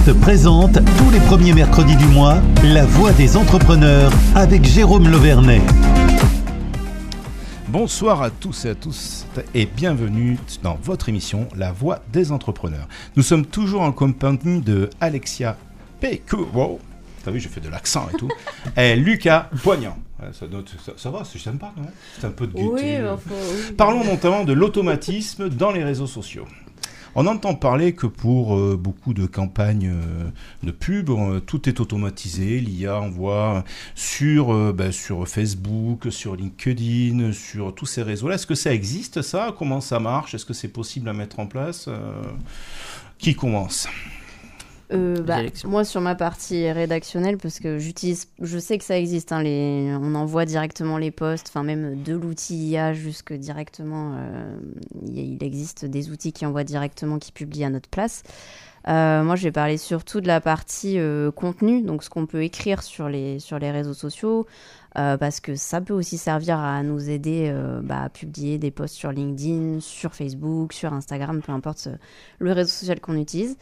Podcast présente tous les premiers mercredis du mois La Voix des entrepreneurs avec Jérôme Levernet. Bonsoir à tous et à tous et bienvenue dans votre émission La Voix des entrepreneurs. Nous sommes toujours en compagnie de Alexia Pécu. Wow, t'as vu, j'ai fait de l'accent et tout. Et Lucas Poignant. Ça va, c'est sympa, non? C'est un peu de gaieté. Oui. Parlons notamment de l'automatisme dans les réseaux sociaux. On entend parler que pour beaucoup de campagnes de pub, tout est automatisé. L'IA envoie sur Facebook, sur LinkedIn, sur tous ces réseaux-là. Est-ce que ça existe, ça? Comment ça marche? Est-ce que c'est possible à mettre en place? Qui commence? Moi sur ma partie rédactionnelle, parce que je sais que ça existe, hein, on envoie directement les posts, enfin même de l'outil IA jusque directement, il existe des outils qui envoient directement, qui publient à notre place. Moi je vais parler surtout de la partie contenu, donc ce qu'on peut écrire sur les réseaux sociaux, parce que ça peut aussi servir à nous aider à publier des posts sur LinkedIn, sur Facebook, sur Instagram, peu importe le réseau social qu'on utilise,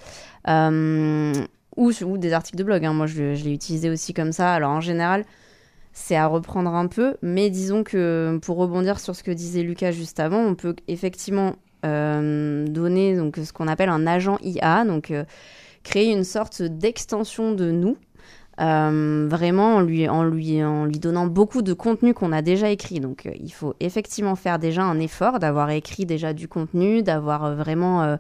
ou des articles de blog, hein. Moi je l'ai utilisé aussi comme ça. Alors en général c'est à reprendre un peu, mais disons que pour rebondir sur ce que disait Lucas juste avant, on peut effectivement donner donc ce qu'on appelle un agent IA, donc créer une sorte d'extension de nous, vraiment en lui donnant beaucoup de contenu qu'on a déjà écrit. Donc il faut effectivement faire déjà un effort d'avoir écrit déjà du contenu, d'avoir vraiment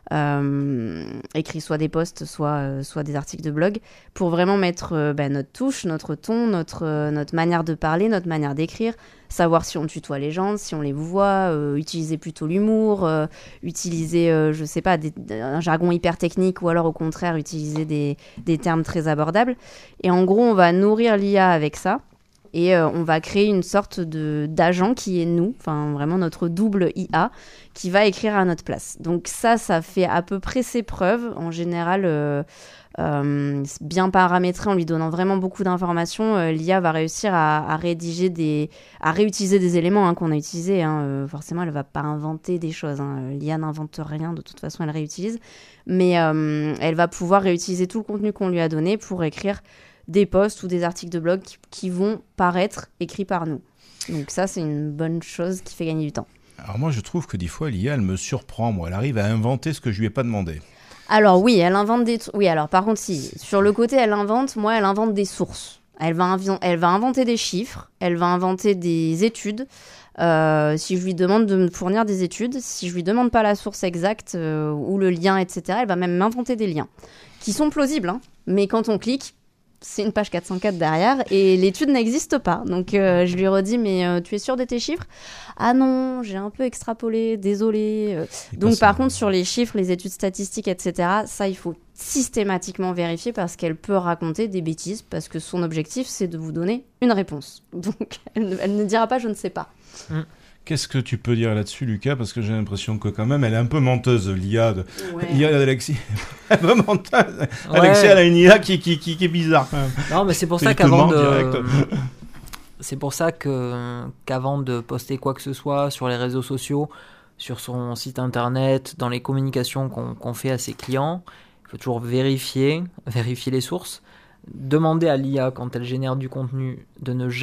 écrit soit des posts, soit des articles de blog, pour vraiment mettre notre touche, notre ton, notre manière de parler, notre manière d'écrire, savoir si on tutoie les gens, si on les voit, utiliser plutôt l'humour, utiliser, je sais pas, un jargon hyper technique, ou alors au contraire utiliser des termes très abordables. Et en gros, on va nourrir l'IA avec ça. Et on va créer une sorte d'agent qui est nous, enfin vraiment notre double IA, qui va écrire à notre place. Donc ça fait à peu près ses preuves. En général, bien paramétré, en lui donnant vraiment beaucoup d'informations, l'IA va réussir à réutiliser des éléments qu'on a utilisés. Forcément, elle ne va pas inventer des choses. L'IA n'invente rien, de toute façon, elle réutilise. Mais elle va pouvoir réutiliser tout le contenu qu'on lui a donné pour écrire des posts ou des articles de blog qui vont paraître écrits par nous. Donc ça, c'est une bonne chose qui fait gagner du temps. Alors moi, je trouve que des fois, l'IA, elle me surprend. Moi, elle arrive à inventer ce que je lui ai pas demandé. Alors oui, elle invente des trucs. Oui, alors par contre, si. Sur le côté, elle invente des sources. Elle va inventer des chiffres, elle va inventer des études. Si je lui demande de me fournir des études, si je lui demande pas la source exacte ou le lien, etc., elle va même m'inventer des liens qui sont plausibles, hein, mais quand on clique, c'est une page 404 derrière et l'étude n'existe pas. Donc je lui redis, mais tu es sûr de tes chiffres? Ah non, j'ai un peu extrapolé, désolé. Donc par contre, sur les chiffres, les études statistiques, etc., ça, il faut systématiquement vérifier, parce qu'elle peut raconter des bêtises, parce que son objectif, c'est de vous donner une réponse. Donc elle ne dira pas « je ne sais pas ». Qu'est-ce que tu peux dire là-dessus, Lucas? Parce que j'ai l'impression que quand même, elle est un peu menteuse, l'IA d'Alexis. Un peu menteuse. Ouais. Alexis, elle a une IA qui est bizarre quand même. Non, mais c'est pour ça qu'avant qu'avant de poster quoi que ce soit sur les réseaux sociaux, sur son site internet, dans les communications qu'on fait à ses clients, il faut toujours vérifier les sources. Demander à l'IA, quand elle génère du contenu, de ne